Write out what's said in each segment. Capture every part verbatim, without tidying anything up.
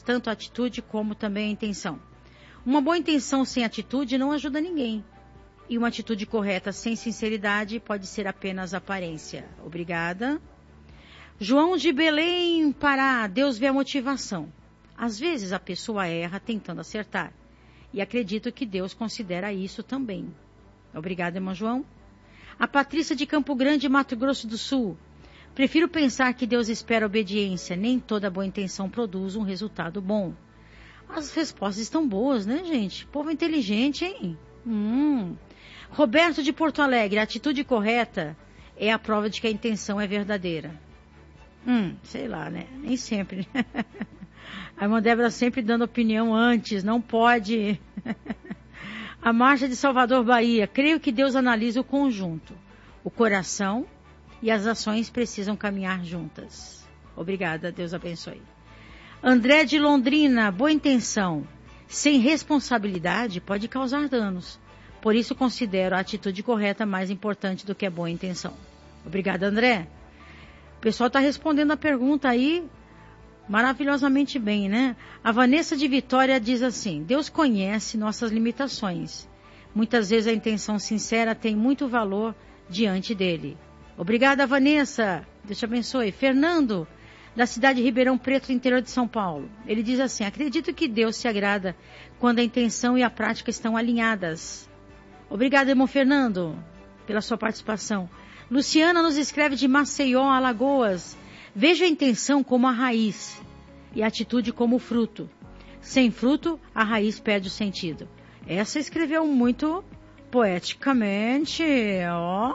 tanto a atitude como também a intenção. Uma boa intenção sem atitude não ajuda ninguém. E uma atitude correta sem sinceridade pode ser apenas aparência. Obrigada. João de Belém, Pará. Deus vê a motivação. Às vezes a pessoa erra tentando acertar. E acredito que Deus considera isso também. Obrigada, irmão João. A Patrícia de Campo Grande, Mato Grosso do Sul. Prefiro pensar que Deus espera obediência. Nem toda boa intenção produz um resultado bom. As respostas estão boas, né, gente? Povo inteligente, hein? Hum. Roberto de Porto Alegre. A atitude correta é a prova de que a intenção é verdadeira. Hum, sei lá, né? Nem sempre. A irmã Débora sempre dando opinião antes. Não pode... A Marcha de Salvador, Bahia. Creio que Deus analisa o conjunto. O coração e as ações precisam caminhar juntas. Obrigada, Deus abençoe. André de Londrina. Boa intenção sem responsabilidade pode causar danos. Por isso considero a atitude correta mais importante do que a boa intenção. Obrigada, André. O pessoal está respondendo a pergunta aí maravilhosamente bem, né? A Vanessa de Vitória diz assim: Deus conhece nossas limitações. Muitas vezes a intenção sincera tem muito valor diante dele. Obrigada, Vanessa. Deus te abençoe. Fernando, da cidade de Ribeirão Preto, interior de São Paulo. Ele diz assim: acredito que Deus se agrada quando a intenção e a prática estão alinhadas. Obrigada, irmão Fernando, pela sua participação. Luciana nos escreve de Maceió, Alagoas. Veja a intenção como a raiz e a atitude como o fruto. Sem fruto, a raiz perde o sentido. Essa escreveu muito poeticamente, ó.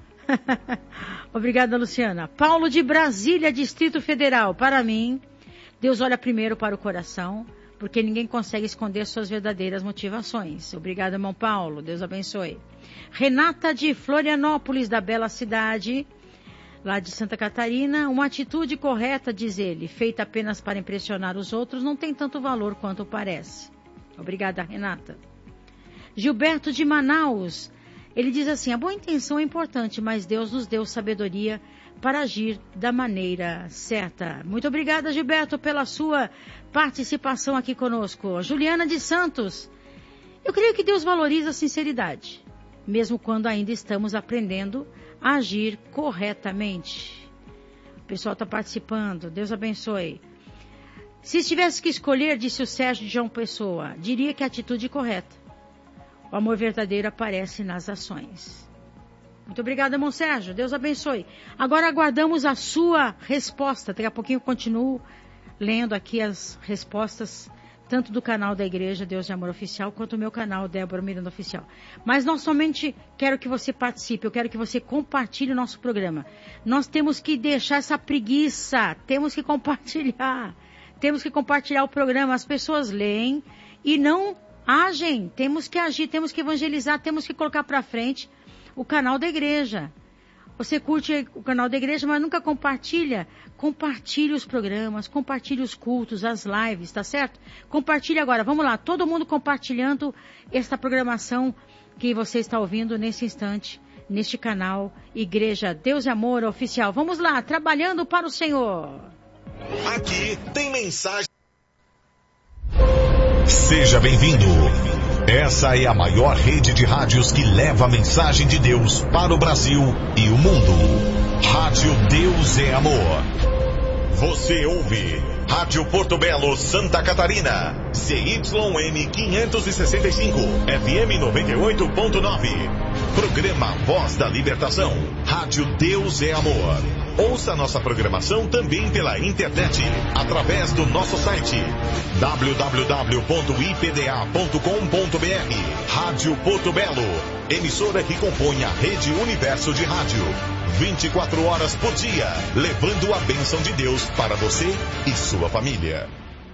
Obrigada, Luciana. Paulo de Brasília, Distrito Federal. Para mim, Deus olha primeiro para o coração, porque ninguém consegue esconder suas verdadeiras motivações. Obrigada, irmão Paulo. Deus abençoe. Renata de Florianópolis, da bela cidade, lá de Santa Catarina. Uma atitude correta, diz ele, feita apenas para impressionar os outros, não tem tanto valor quanto parece. Obrigada, Renata. Gilberto de Manaus. Ele diz assim: a boa intenção é importante, mas Deus nos deu sabedoria para agir da maneira certa. Muito obrigada, Gilberto, pela sua participação aqui conosco. Juliana de Santos. Eu creio que Deus valoriza a sinceridade, mesmo quando ainda estamos aprendendo a agir corretamente. O pessoal está participando. Deus abençoe. Se tivesse que escolher, disse o Sérgio de João Pessoa, diria que a atitude correta. O amor verdadeiro aparece nas ações. Muito obrigada, irmão Sérgio. Deus abençoe. Agora aguardamos a sua resposta. Daqui a pouquinho eu continuo lendo aqui as respostas, tanto do canal da Igreja Deus de Amor Oficial, quanto do meu canal Débora Miranda Oficial. Mas não somente quero que você participe, eu quero que você compartilhe o nosso programa. Nós temos que deixar essa preguiça, temos que compartilhar. Temos que compartilhar o programa. As pessoas leem e não agem. Temos que agir, temos que evangelizar, temos que colocar para frente o canal da igreja. Você curte o canal da igreja, mas nunca compartilha. Compartilhe os programas, compartilhe os cultos, as lives, tá certo? Compartilhe agora. Vamos lá, todo mundo compartilhando esta programação que você está ouvindo nesse instante, neste canal Igreja Deus e Amor Oficial. Vamos lá, trabalhando para o Senhor. Aqui tem mensagem. Seja bem-vindo. Essa é a maior rede de rádios que leva a mensagem de Deus para o Brasil e o mundo. Rádio Deus é Amor. Você ouve Rádio Porto Belo, Santa Catarina. C Y N quinhentos e sessenta e cinco, F M noventa e oito ponto nove. Programa Voz da Libertação. Rádio Deus é Amor. Ouça nossa programação também pela internet, através do nosso site w w w ponto i p d a ponto com ponto b r. Rádio Porto Belo, emissora que compõe a Rede Universo de Rádio. vinte e quatro horas por dia, levando a bênção de Deus para você e sua família.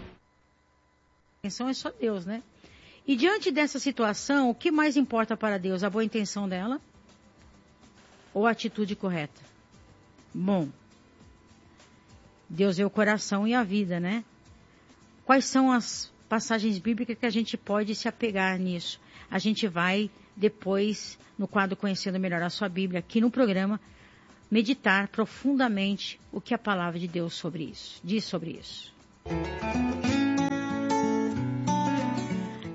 A intenção é só Deus, né? E diante dessa situação, o que mais importa para Deus? A boa intenção dela? Ou a atitude correta? Bom, Deus vê o coração e a vida, né? Quais são as passagens bíblicas que a gente pode se apegar nisso? A gente vai depois, no quadro Conhecendo Melhor a Sua Bíblia, aqui no programa, meditar profundamente o que a palavra de Deus sobre isso, diz sobre isso.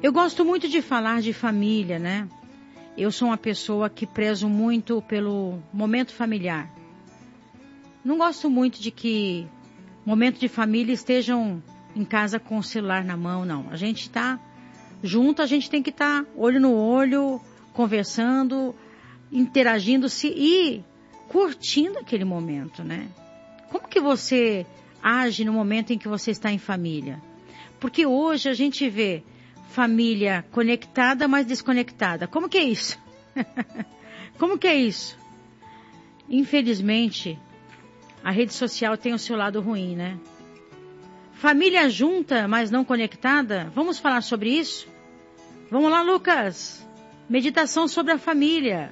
Eu gosto muito de falar de família, né? Eu sou uma pessoa que prezo muito pelo momento familiar. Não gosto muito de que momentos de família estejam em casa com o celular na mão, não. A gente está junto, a gente tem que estar tá olho no olho, conversando, interagindo-se e curtindo aquele momento, né? Como que você age no momento em que você está em família? Porque hoje a gente vê família conectada, mas desconectada. Como que é isso? Como que é isso? Infelizmente, a rede social tem o seu lado ruim, né? Família junta, mas não conectada? Vamos falar sobre isso? Vamos lá, Lucas. Meditação sobre a família.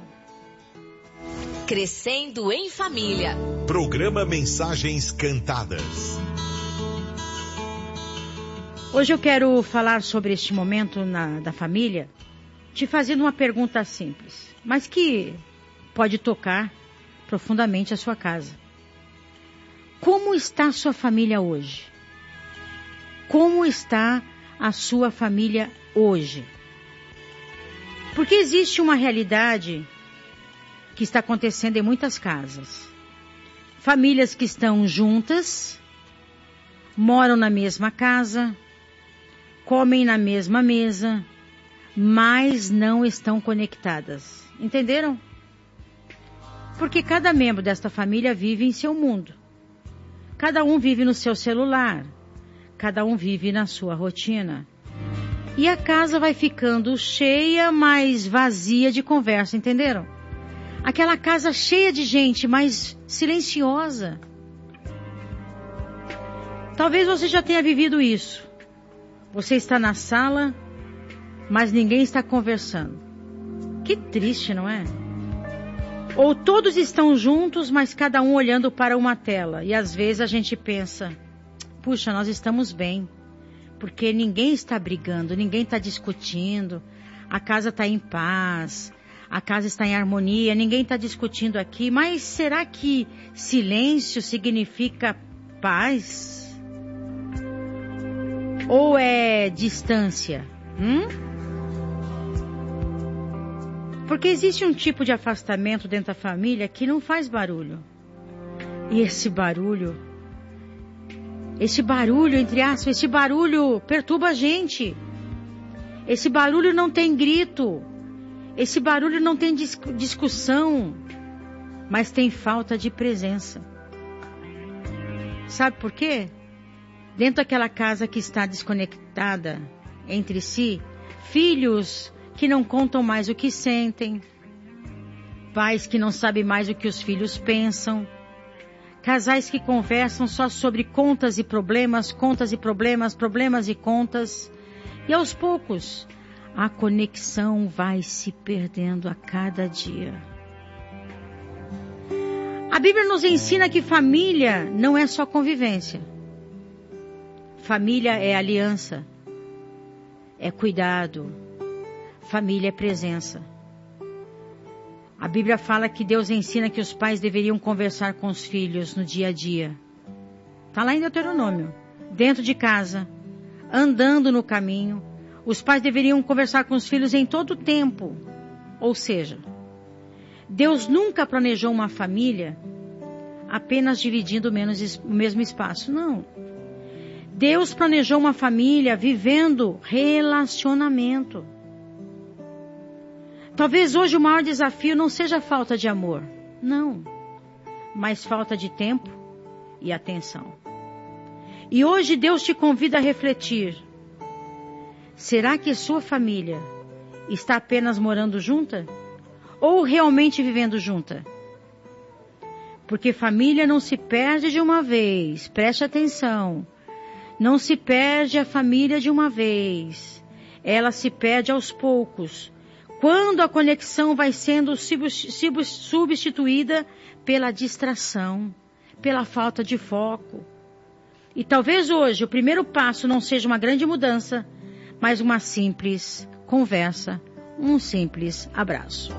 Crescendo em Família. Programa Mensagens Cantadas. Hoje eu quero falar sobre este momento na, da família, te fazendo uma pergunta simples, mas que pode tocar profundamente a sua casa. Como está a sua família hoje? Como está a sua família hoje? Porque existe uma realidade que está acontecendo em muitas casas. Famílias que estão juntas, moram na mesma casa, comem na mesma mesa, mas não estão conectadas. Entenderam? Porque cada membro desta família vive em seu mundo. Cada um vive no seu celular. Cada um vive na sua rotina. E a casa vai ficando cheia, mas vazia de conversa, entenderam? Aquela casa cheia de gente, mas silenciosa. Talvez você já tenha vivido isso. Você está na sala, mas ninguém está conversando. Que triste, não é? Ou todos estão juntos, mas cada um olhando para uma tela. E às vezes a gente pensa, puxa, nós estamos bem. Porque ninguém está brigando, ninguém está discutindo. A casa está em paz, a casa está em harmonia, ninguém está discutindo aqui. Mas será que silêncio significa paz? Ou é distância? Hum? Porque existe um tipo de afastamento dentro da família que não faz barulho. E esse barulho, esse barulho, entre aspas, esse barulho perturba a gente. Esse barulho não tem grito. Esse barulho não tem dis- discussão. Mas tem falta de presença. Sabe por quê? Dentro daquela casa que está desconectada entre si, filhos que não contam mais o que sentem, pais que não sabem mais o que os filhos pensam, casais que conversam só sobre contas e problemas, contas e problemas, problemas e contas, e aos poucos a conexão vai se perdendo a cada dia. A Bíblia nos ensina que família não é só convivência. Família é aliança, é cuidado, família é presença. A Bíblia fala que Deus ensina que os pais deveriam conversar com os filhos no dia a dia. Está lá em Deuteronômio. Dentro de casa, andando no caminho, os pais deveriam conversar com os filhos em todo o tempo. Ou seja, Deus nunca planejou uma família apenas dividindo o mesmo espaço. Não. Deus planejou uma família vivendo relacionamento. Talvez hoje o maior desafio não seja a falta de amor. Não. Mas falta de tempo e atenção. E hoje Deus te convida a refletir. Será que sua família está apenas morando junta? Ou realmente vivendo junta? Porque família não se perde de uma vez. Preste atenção. Não se perde a família de uma vez. Ela se perde aos poucos. Quando a conexão vai sendo substituída pela distração, pela falta de foco. E talvez hoje o primeiro passo não seja uma grande mudança, mas uma simples conversa, um simples abraço.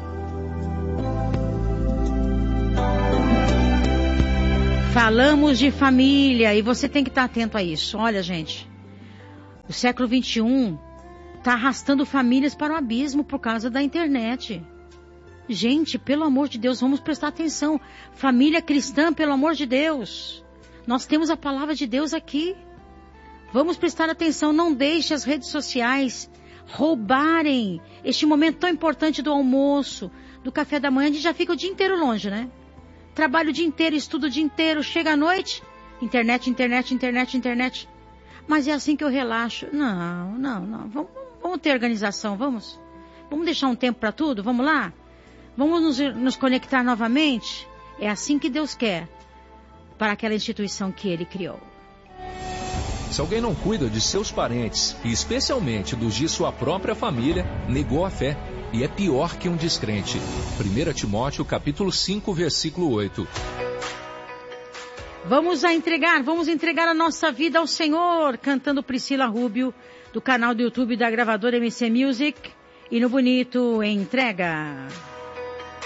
Falamos de família e você tem que estar atento a isso. Olha, gente, o século vinte e um está arrastando famílias para o abismo por causa da internet. Gente, pelo amor de Deus, vamos prestar atenção. Família cristã, pelo amor de Deus. Nós temos a palavra de Deus aqui. Vamos prestar atenção, não deixe as redes sociais roubarem este momento tão importante do almoço, do café da manhã. A gente já fica o dia inteiro longe, né? Trabalho o dia inteiro, estudo o dia inteiro, chega à noite, internet, internet, internet, internet. Mas é assim que eu relaxo. Não, não, não. Vamos, vamos ter organização, vamos? Vamos deixar um tempo para tudo? Vamos lá? Vamos nos, nos conectar novamente? É assim que Deus quer para aquela instituição que Ele criou. Se alguém não cuida de seus parentes, e especialmente dos de sua própria família, negou a fé, e é pior que um descrente. primeiro Timóteo, capítulo cinco, versículo oito. Vamos a entregar, vamos entregar a nossa vida ao Senhor, cantando Priscila Rubio, do canal do YouTube da gravadora M C Music, e no bonito Entrega.